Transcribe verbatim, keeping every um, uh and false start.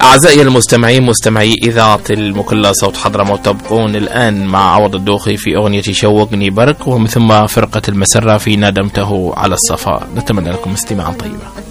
أعزائي المستمعين مستمعي إذاعة المكلا صوت حضرموت، تبقون الآن مع عوض الدوخي في أغنية شوقني برك، ومن ثم فرقة المسرة في ندمته على الصفا. نتمنى لكم استماعا طيبا.